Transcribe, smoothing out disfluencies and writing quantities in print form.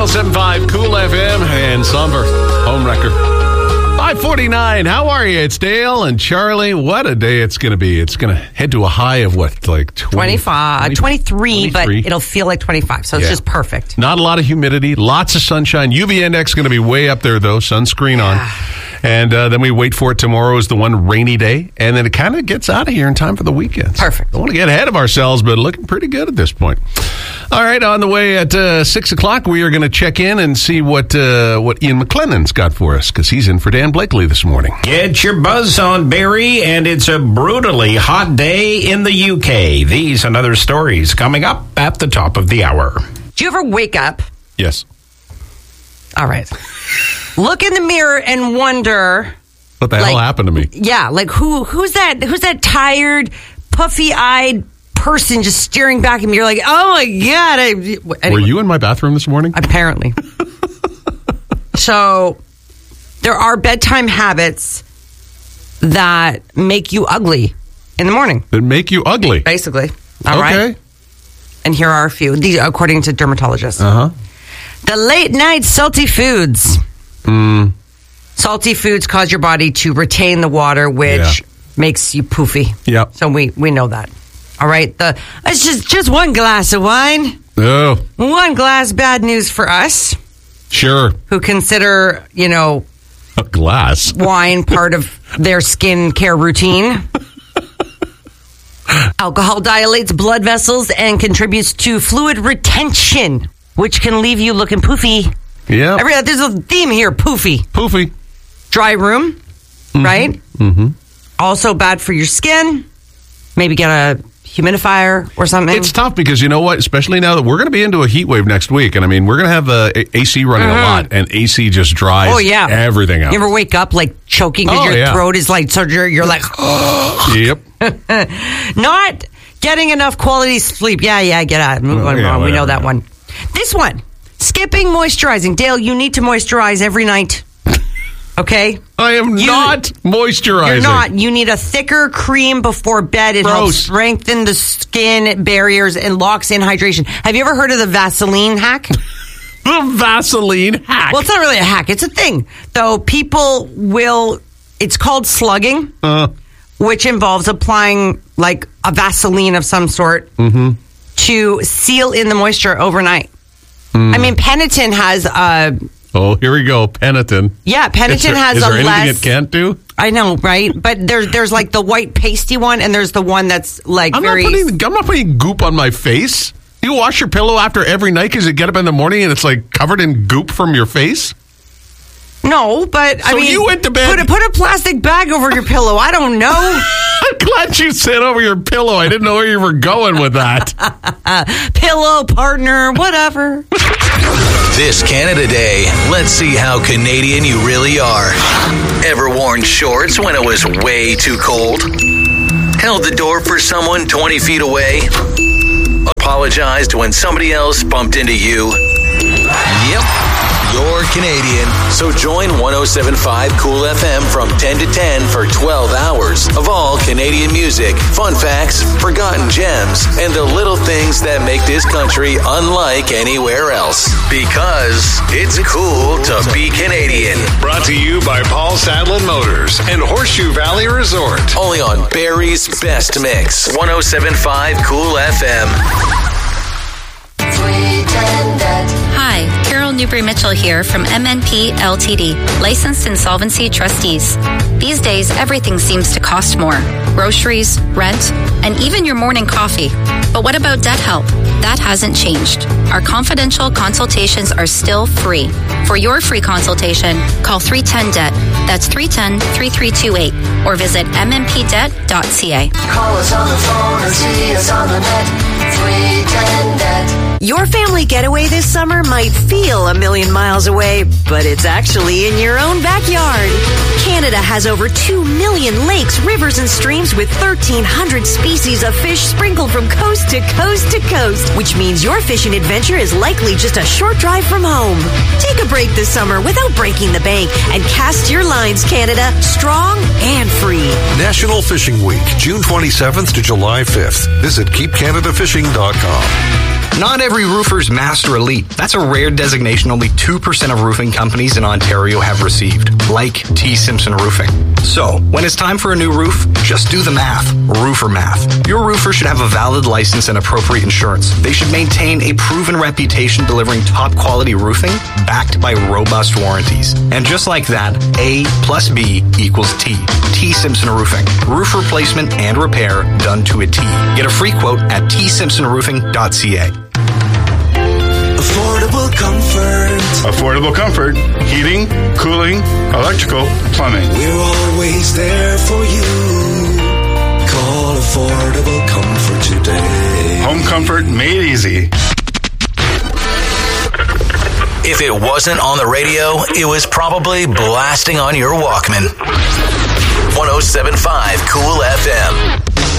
107.5 Cool FM and Somber Home Wrecker. 5:49. How are you? It's Dale and Charlie. What a day it's going to be. It's going to head to a high of what, like 23, but it'll feel like 25. So it's just perfect. Not a lot of humidity, lots of sunshine. UV index going to be way up there, though. Sunscreen on. And then we wait for it. Tomorrow is the one rainy day. And then it kind of gets out of here in time for the weekends. Perfect. Don't want to get ahead of ourselves, but looking pretty good at this point. All right, on the way at 6 o'clock, we are going to check in and see what Ian McLennan's got for us, because he's in for Dan Blakely this morning. Get your buzz on, Barry, and it's a brutally hot day in the UK. These and other stories coming up at the top of the hour. Do you ever wake up? Yes. All right. Look in the mirror and wonder... What the hell happened to me? Yeah, like who's that tired, puffy-eyed person just staring back at me? You're like, oh my God. Anyway. Were you in my bathroom this morning? Apparently. So, there are bedtime habits that make you ugly in the morning. That make you ugly? Basically. All right? And here are a few, these according to dermatologists. Uh-huh. The late night salty foods. Salty foods cause your body to retain the water, which makes you poofy. Yep. So we know that. All right. It's just one glass of wine. Oh. One glass, bad news for us. Sure. Who consider, a glass. Wine part of their skin care routine. Alcohol dilates blood vessels and contributes to fluid retention, which can leave you looking poofy. Yeah. There's a theme here, poofy. Poofy. Dry room, right? Mm-hmm. Also bad for your skin. Maybe get a humidifier or something. It's tough because you know what? Especially now that we're going to be into a heat wave next week. And I mean, we're going to have the AC running a lot. And AC just dries everything out. You ever wake up like choking because your throat is like, so you're like, Yep. Not getting enough quality sleep. Yeah, get out. Move on, wrong. We know that one. This one. Skipping moisturizing. Dale, you need to moisturize every night. Okay? I am not moisturizing. You're not. You need a thicker cream before bed. It helps strengthen the skin barriers and locks in hydration. Have you ever heard of the Vaseline hack? The Vaseline hack? Well, it's not really a hack. It's a thing. Though people it's called slugging, which involves applying like a Vaseline of some sort to seal in the moisture overnight. I mean, Peniton has oh, here we go, Peniton. Yeah, Peniton has is there anything it can't do? I know, right? But there's like the white pasty one, and there's the one that's like I'm not putting goop on my face. You wash your pillow after every night because you get up in the morning and it's like covered in goop from your face? No, but so you went to bed. Put a plastic bag over your pillow. I don't know. I'm glad you said over your pillow. I didn't know where you were going with that. Pillow, partner, whatever. This Canada Day, let's see how Canadian you really are. Ever worn shorts when it was way too cold? Held the door for someone 20 feet away? Apologized when somebody else bumped into you? Yep. You're Canadian, so join 107.5 Cool FM from 10 to 10 for 12 hours of all Canadian music, fun facts, forgotten gems, and the little things that make this country unlike anywhere else. Because it's cool to be Canadian. Brought to you by Paul Sadlin Motors and Horseshoe Valley Resort. Only on Barry's Best Mix, 107.5 Cool FM. Hi, Carol Newbury-Mitchell here from MNP Ltd, licensed insolvency trustees. These days, everything seems to cost more. Groceries, rent, and even your morning coffee. But what about debt help? That hasn't changed. Our confidential consultations are still free. For your free consultation, call 310-DEBT. That's 310-3328. Or visit mmpdebt.ca. Call us on the phone or see us on the net. 310-DEBT. Your family getaway this summer might feel a million miles away, but it's actually in your own backyard. Canada has over 2 million lakes, rivers, and streams with 1,300 species of fish sprinkled from coast to coast to coast, which means your fishing adventure is likely just a short drive from home. Take a break this summer without breaking the bank and cast your lines, Canada, strong and free. National Fishing Week, June 27th to July 5th. Visit keepcanadafishing.com. Not every roofer's Master Elite. That's a rare designation only 2% of roofing companies in Ontario have received, like T. Simpson Roofing. So, when it's time for a new roof, just do the math. Roofer math. Your roofer should have a valid license and appropriate insurance. They should maintain a proven reputation delivering top quality roofing backed by robust warranties. And just like that, A plus B equals T. T. Simpson Roofing. Roof replacement and repair done to a T. Get a free quote at tsimpsonroofing.ca. Affordable comfort. Affordable comfort. Heating, cooling, electrical, plumbing. We're always there for you. Call Affordable Comfort today. Home comfort made easy. If it wasn't on the radio, it was probably blasting on your Walkman. 107.5 Cool FM.